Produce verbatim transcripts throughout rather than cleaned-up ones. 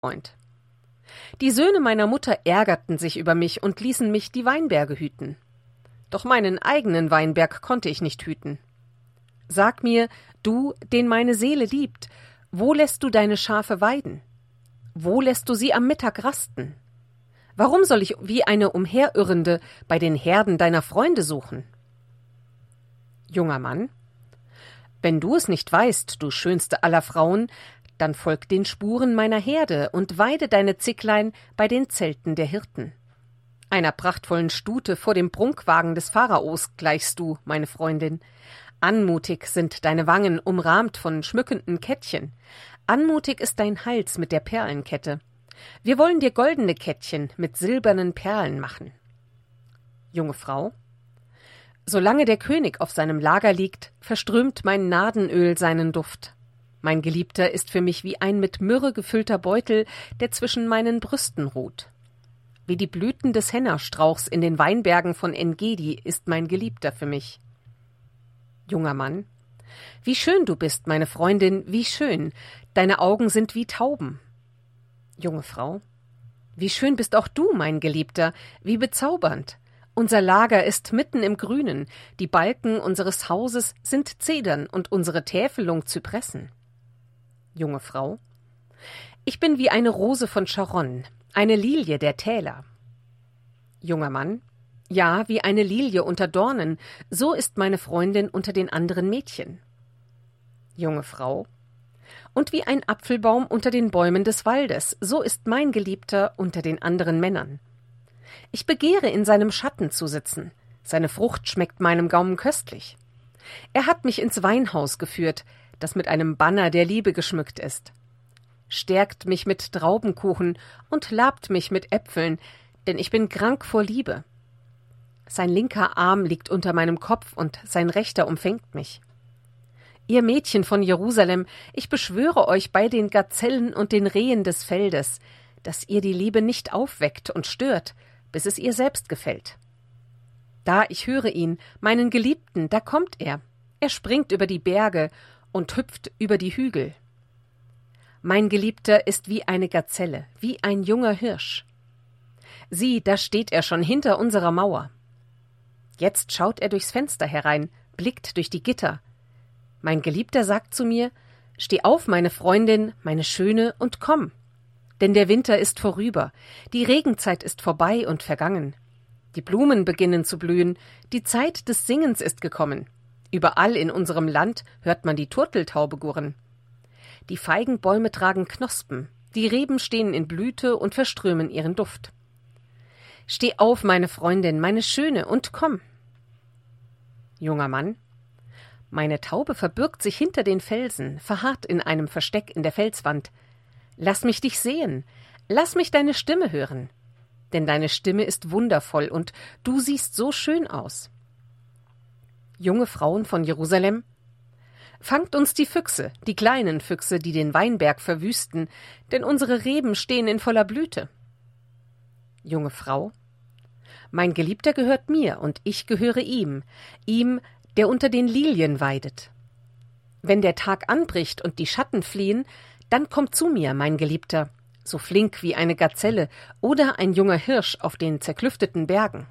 Freund. Die Söhne meiner Mutter ärgerten sich über mich und ließen mich die Weinberge hüten. Doch meinen eigenen Weinberg konnte ich nicht hüten. Sag mir, du, den meine Seele liebt, wo lässt du deine Schafe weiden? Wo lässt du sie am Mittag rasten? Warum soll ich wie eine Umherirrende bei den Herden deiner Freunde suchen? Junger Mann: Wenn du es nicht weißt, du schönste aller Frauen, dann folg den Spuren meiner Herde und weide deine Zicklein bei den Zelten der Hirten. Einer prachtvollen Stute vor dem Prunkwagen des Pharaos gleichst du, meine Freundin. Anmutig sind deine Wangen, umrahmt von schmückenden Kettchen. Anmutig ist dein Hals mit der Perlenkette. Wir wollen dir goldene Kettchen mit silbernen Perlen machen. Junge Frau: Solange der König auf seinem Lager liegt, verströmt mein Nardenöl seinen Duft. Mein Geliebter ist für mich wie ein mit Myrrhe gefüllter Beutel, der zwischen meinen Brüsten ruht. Wie die Blüten des Hennastrauchs in den Weinbergen von En-Gedi ist mein Geliebter für mich. Junger Mann: Wie schön du bist, meine Freundin, wie schön. Deine Augen sind wie Tauben. Junge Frau: Wie schön bist auch du, mein Geliebter, wie bezaubernd. Unser Lager ist mitten im Grünen, die Balken unseres Hauses sind Zedern und unsere Täfelung Zypressen. Junge Frau: Ich bin wie eine Rose von Sharon, eine Lilie der Täler. Junger Mann: Ja, wie eine Lilie unter Dornen, so ist meine Freundin unter den anderen Mädchen. Junge Frau: Und wie ein Apfelbaum unter den Bäumen des Waldes, so ist mein Geliebter unter den anderen Männern. Ich begehre, in seinem Schatten zu sitzen, seine Frucht schmeckt meinem Gaumen köstlich. Er hat mich ins Weinhaus geführt, das mit einem Banner der Liebe geschmückt ist. Stärkt mich mit Traubenkuchen und labt mich mit Äpfeln, denn ich bin krank vor Liebe. Sein linker Arm liegt unter meinem Kopf und sein rechter umfängt mich. Ihr Mädchen von Jerusalem, ich beschwöre euch bei den Gazellen und den Rehen des Feldes, dass ihr die Liebe nicht aufweckt und stört, bis es ihr selbst gefällt. Da ich höre ihn, meinen Geliebten, da kommt er. Er springt über die Berge und hüpft über die Hügel. Mein Geliebter ist wie eine Gazelle, wie ein junger Hirsch. Sieh, da steht er schon hinter unserer Mauer. Jetzt schaut er durchs Fenster herein, blickt durch die Gitter. Mein Geliebter sagt zu mir: Steh auf, meine Freundin, meine Schöne, und komm. Denn der Winter ist vorüber, die Regenzeit ist vorbei und vergangen. Die Blumen beginnen zu blühen, die Zeit des Singens ist gekommen. Überall in unserem Land hört man die Turteltaube gurren. Die Feigenbäume tragen Knospen, die Reben stehen in Blüte und verströmen ihren Duft. Steh auf, meine Freundin, meine Schöne, und komm. Junger Mann: Meine Taube verbirgt sich hinter den Felsen, verharrt in einem Versteck in der Felswand. Lass mich dich sehen, lass mich deine Stimme hören, denn deine Stimme ist wundervoll und du siehst so schön aus. Junge Frauen von Jerusalem: Fangt uns die Füchse, die kleinen Füchse, die den Weinberg verwüsten, denn unsere Reben stehen in voller Blüte. Junge Frau: Mein Geliebter gehört mir und ich gehöre ihm, ihm, der unter den Lilien weidet. Wenn der Tag anbricht und die Schatten fliehen, dann komm zu mir, mein Geliebter, so flink wie eine Gazelle oder ein junger Hirsch auf den zerklüfteten Bergen.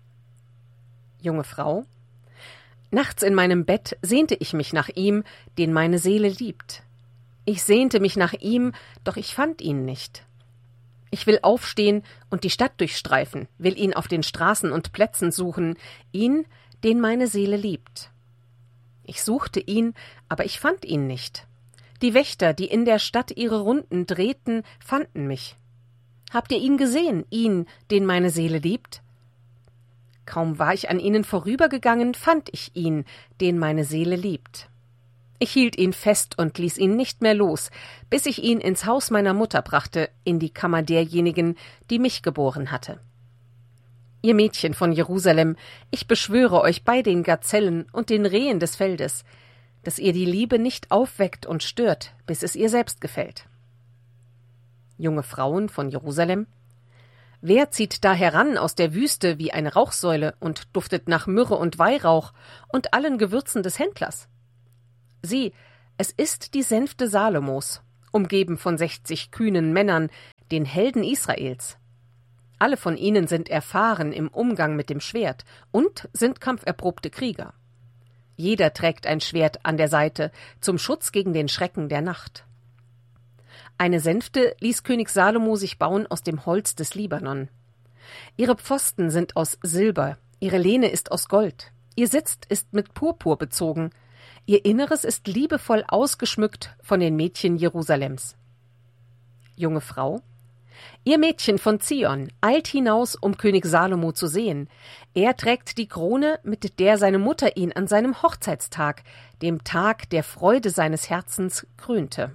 Junge Frau: Nachts in meinem Bett sehnte ich mich nach ihm, den meine Seele liebt. Ich sehnte mich nach ihm, doch ich fand ihn nicht. Ich will aufstehen und die Stadt durchstreifen, will ihn auf den Straßen und Plätzen suchen, ihn, den meine Seele liebt. Ich suchte ihn, aber ich fand ihn nicht. Die Wächter, die in der Stadt ihre Runden drehten, fanden mich. Habt ihr ihn gesehen, ihn, den meine Seele liebt? Kaum war ich an ihnen vorübergegangen, fand ich ihn, den meine Seele liebt. Ich hielt ihn fest und ließ ihn nicht mehr los, bis ich ihn ins Haus meiner Mutter brachte, in die Kammer derjenigen, die mich geboren hatte. Ihr Mädchen von Jerusalem, ich beschwöre euch bei den Gazellen und den Rehen des Feldes, dass ihr die Liebe nicht aufweckt und stört, bis es ihr selbst gefällt. Junge Frauen von Jerusalem: Wer zieht da heran aus der Wüste wie eine Rauchsäule und duftet nach Myrrhe und Weihrauch und allen Gewürzen des Händlers? Sieh, es ist die Sänfte Salomos, umgeben von sechzig kühnen Männern, den Helden Israels. Alle von ihnen sind erfahren im Umgang mit dem Schwert und sind kampferprobte Krieger. Jeder trägt ein Schwert an der Seite zum Schutz gegen den Schrecken der Nacht. Eine Sänfte ließ König Salomo sich bauen aus dem Holz des Libanon. Ihre Pfosten sind aus Silber, ihre Lehne ist aus Gold, ihr Sitz ist mit Purpur bezogen, ihr Inneres ist liebevoll ausgeschmückt von den Mädchen Jerusalems. Junge Frau, ihr Mädchen von Zion, eilt hinaus, um König Salomo zu sehen. Er trägt die Krone, mit der seine Mutter ihn an seinem Hochzeitstag, dem Tag der Freude seines Herzens, krönte.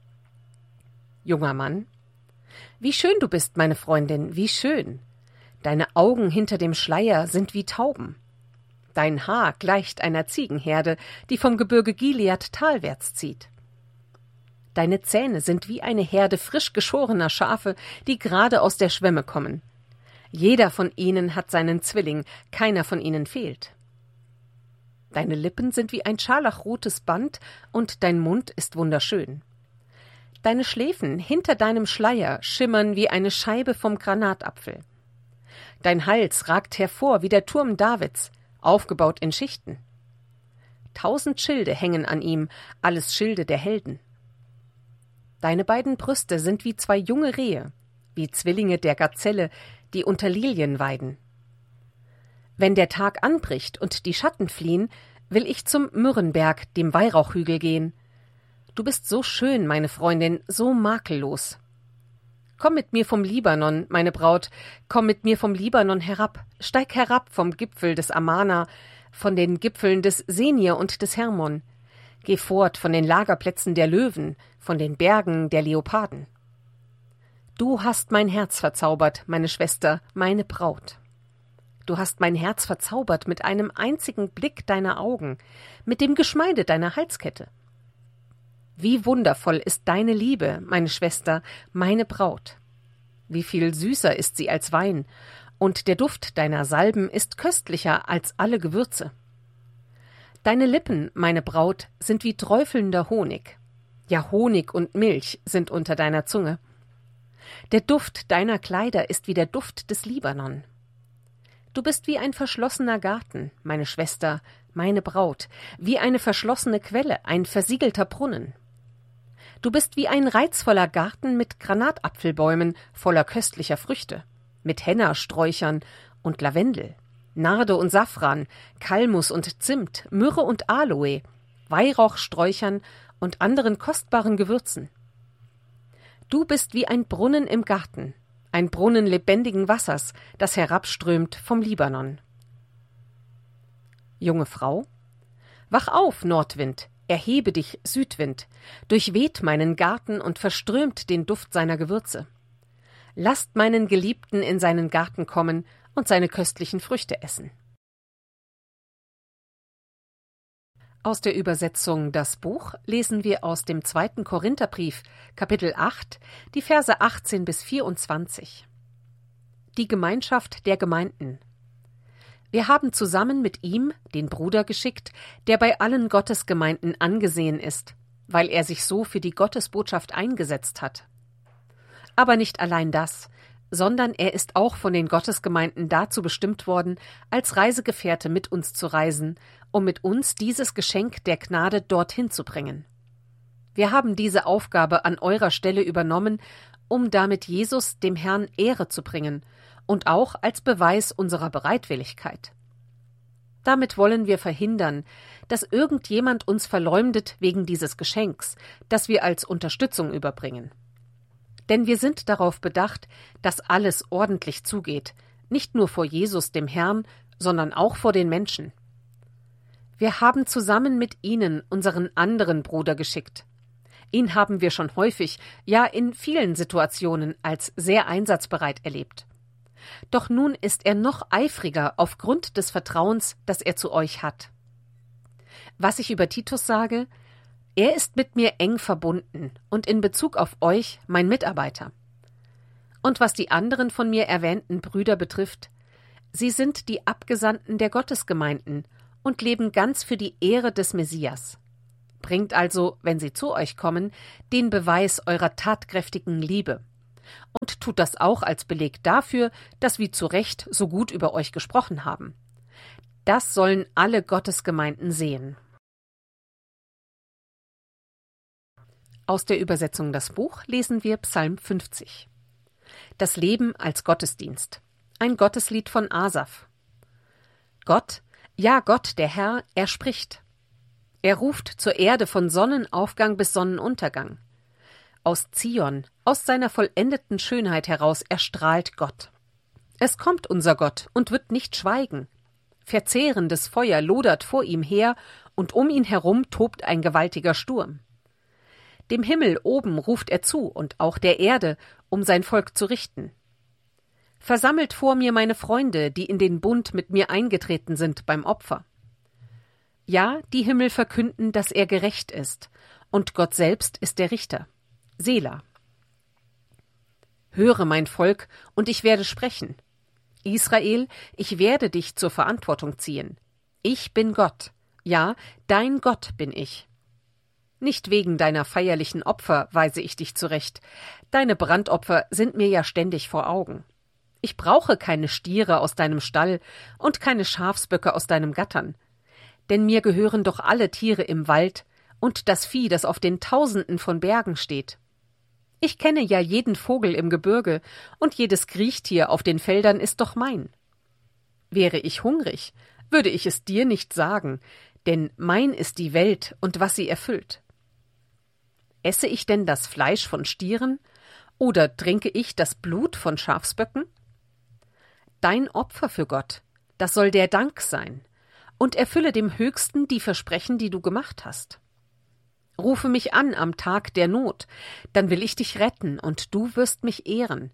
Junger Mann, wie schön du bist, meine Freundin, wie schön. Deine Augen hinter dem Schleier sind wie Tauben. Dein Haar gleicht einer Ziegenherde, die vom Gebirge Gilead talwärts zieht. Deine Zähne sind wie eine Herde frisch geschorener Schafe, die gerade aus der Schwemme kommen. Jeder von ihnen hat seinen Zwilling, keiner von ihnen fehlt. Deine Lippen sind wie ein scharlachrotes Band und dein Mund ist wunderschön. Deine Schläfen hinter deinem Schleier schimmern wie eine Scheibe vom Granatapfel. Dein Hals ragt hervor wie der Turm Davids, aufgebaut in Schichten. Tausend Schilde hängen an ihm, alles Schilde der Helden. Deine beiden Brüste sind wie zwei junge Rehe, wie Zwillinge der Gazelle, die unter Lilien weiden. Wenn der Tag anbricht und die Schatten fliehen, will ich zum Myrrenberg, dem Weihrauchhügel, gehen. Du bist so schön, meine Freundin, so makellos. Komm mit mir vom Libanon, meine Braut, komm mit mir vom Libanon herab, steig herab vom Gipfel des Amana, von den Gipfeln des Senir und des Hermon. Geh fort von den Lagerplätzen der Löwen, von den Bergen der Leoparden. Du hast mein Herz verzaubert, meine Schwester, meine Braut. Du hast mein Herz verzaubert mit einem einzigen Blick deiner Augen, mit dem Geschmeide deiner Halskette. Wie wundervoll ist deine Liebe, meine Schwester, meine Braut. Wie viel süßer ist sie als Wein, und der Duft deiner Salben ist köstlicher als alle Gewürze. Deine Lippen, meine Braut, sind wie träufelnder Honig. Ja, Honig und Milch sind unter deiner Zunge. Der Duft deiner Kleider ist wie der Duft des Libanon. Du bist wie ein verschlossener Garten, meine Schwester, meine Braut, wie eine verschlossene Quelle, ein versiegelter Brunnen. Du bist wie ein reizvoller Garten mit Granatapfelbäumen voller köstlicher Früchte, mit Henna-Sträuchern und Lavendel, Narde und Safran, Kalmus und Zimt, Myrrhe und Aloe, Weihrauchsträuchern und anderen kostbaren Gewürzen. Du bist wie ein Brunnen im Garten, ein Brunnen lebendigen Wassers, das herabströmt vom Libanon. Junge Frau, wach auf, Nordwind, erhebe dich, Südwind, durchweht meinen Garten und verströmt den Duft seiner Gewürze. Lasst meinen Geliebten in seinen Garten kommen und seine köstlichen Früchte essen. Aus der Übersetzung Das Buch lesen wir aus dem zweiten Korintherbrief, Kapitel acht, die Verse achtzehn bis vierundzwanzig. Die Gemeinschaft der Gemeinden. Wir haben zusammen mit ihm den Bruder geschickt, der bei allen Gottesgemeinden angesehen ist, weil er sich so für die Gottesbotschaft eingesetzt hat. Aber nicht allein das, sondern er ist auch von den Gottesgemeinden dazu bestimmt worden, als Reisegefährte mit uns zu reisen, um mit uns dieses Geschenk der Gnade dorthin zu bringen. Wir haben diese Aufgabe an eurer Stelle übernommen, um damit Jesus dem Herrn Ehre zu bringen und auch als Beweis unserer Bereitwilligkeit. Damit wollen wir verhindern, dass irgendjemand uns verleumdet wegen dieses Geschenks, das wir als Unterstützung überbringen. Denn wir sind darauf bedacht, dass alles ordentlich zugeht, nicht nur vor Jesus, dem Herrn, sondern auch vor den Menschen. Wir haben zusammen mit ihnen unseren anderen Bruder geschickt. Ihn haben wir schon häufig, ja in vielen Situationen als sehr einsatzbereit erlebt. Doch nun ist er noch eifriger aufgrund des Vertrauens, das er zu euch hat. Was ich über Titus sage: Er ist mit mir eng verbunden und in Bezug auf euch mein Mitarbeiter. Und was die anderen von mir erwähnten Brüder betrifft, sie sind die Abgesandten der Gottesgemeinden und leben ganz für die Ehre des Messias. Bringt also, wenn sie zu euch kommen, den Beweis eurer tatkräftigen Liebe. Und tut das auch als Beleg dafür, dass wir zu Recht so gut über euch gesprochen haben. Das sollen alle Gottesgemeinden sehen. Aus der Übersetzung Das Buch lesen wir Psalm fünfzig. Das Leben als Gottesdienst. Ein Gotteslied von Asaf. Gott, ja Gott, der Herr, er spricht. Er ruft zur Erde von Sonnenaufgang bis Sonnenuntergang. Aus Zion, aus seiner vollendeten Schönheit heraus erstrahlt Gott. Es kommt unser Gott und wird nicht schweigen. Verzehrendes Feuer lodert vor ihm her, und um ihn herum tobt ein gewaltiger Sturm. Dem Himmel oben ruft er zu und auch der Erde, um sein Volk zu richten. Versammelt vor mir meine Freunde, die in den Bund mit mir eingetreten sind beim Opfer. Ja, die Himmel verkünden, dass er gerecht ist, und Gott selbst ist der Richter. Sela. Höre, mein Volk, und ich werde sprechen. Israel, ich werde dich zur Verantwortung ziehen. Ich bin Gott. Ja, dein Gott bin ich. Nicht wegen deiner feierlichen Opfer weise ich dich zurecht. Deine Brandopfer sind mir ja ständig vor Augen. Ich brauche keine Stiere aus deinem Stall und keine Schafsböcke aus deinem Gattern. Denn mir gehören doch alle Tiere im Wald und das Vieh, das auf den Tausenden von Bergen steht. Ich kenne ja jeden Vogel im Gebirge, und jedes Kriechtier auf den Feldern ist doch mein. Wäre ich hungrig, würde ich es dir nicht sagen, denn mein ist die Welt und was sie erfüllt. Esse ich denn das Fleisch von Stieren, oder trinke ich das Blut von Schafsböcken? Dein Opfer für Gott, das soll der Dank sein, und erfülle dem Höchsten die Versprechen, die du gemacht hast. Rufe mich an am Tag der Not, dann will ich dich retten, und du wirst mich ehren.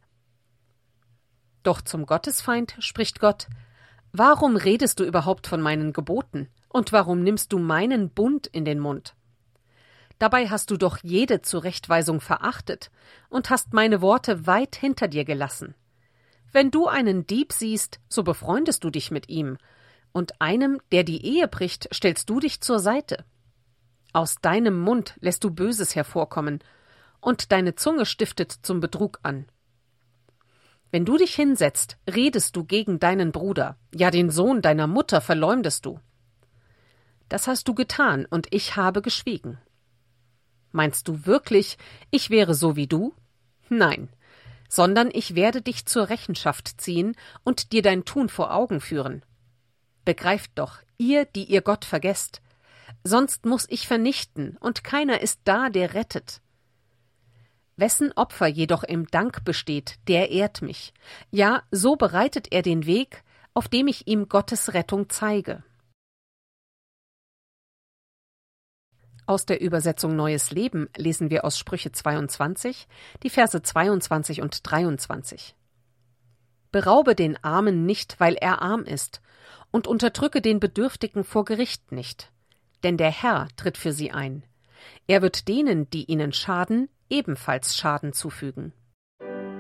Doch zum Gottesfeind spricht Gott: Warum redest du überhaupt von meinen Geboten, und warum nimmst du meinen Bund in den Mund? Dabei hast du doch jede Zurechtweisung verachtet und hast meine Worte weit hinter dir gelassen. Wenn du einen Dieb siehst, so befreundest du dich mit ihm, und einem, der die Ehe bricht, stellst du dich zur Seite. Aus deinem Mund lässt du Böses hervorkommen, und deine Zunge stiftet zum Betrug an. Wenn du dich hinsetzt, redest du gegen deinen Bruder, ja den Sohn deiner Mutter verleumdest du. Das hast du getan, und ich habe geschwiegen. Meinst du wirklich, ich wäre so wie du? Nein, sondern ich werde dich zur Rechenschaft ziehen und dir dein Tun vor Augen führen. Begreift doch, ihr, die ihr Gott vergesst, sonst muß ich vernichten, und keiner ist da, der rettet. Wessen Opfer jedoch im Dank besteht, der ehrt mich. Ja, so bereitet er den Weg, auf dem ich ihm Gottes Rettung zeige. Aus der Übersetzung Neues Leben lesen wir aus Sprüche zweiundzwanzig, die Verse zweiundzwanzig und dreiundzwanzig. Beraube den Armen nicht, weil er arm ist, und unterdrücke den Bedürftigen vor Gericht nicht. Denn der Herr tritt für sie ein. Er wird denen, die ihnen schaden, ebenfalls Schaden zufügen.